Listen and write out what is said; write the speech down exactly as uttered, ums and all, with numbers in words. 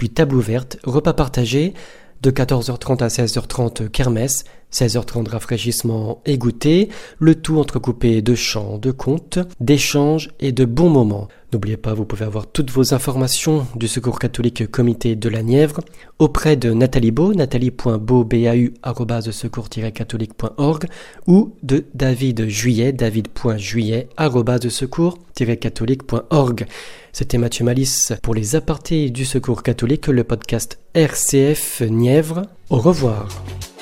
puis table ouverte, repas partagé, de quatorze heures trente à seize heures trente kermesse, seize heures trente rafraîchissement et goûter, le tout entrecoupé de chants, de contes, d'échanges et de bons moments. N'oubliez pas, vous pouvez avoir toutes vos informations du Secours catholique Comité de la Nièvre auprès de Nathalie Beau, nathalie point beau arobase secours tiret catholique point org ou de David Juillet, david point juillet arobase secours tiret catholique point org. C'était Mathieu Malice pour les apartés du Secours catholique, le podcast R C F Nièvre. Au revoir.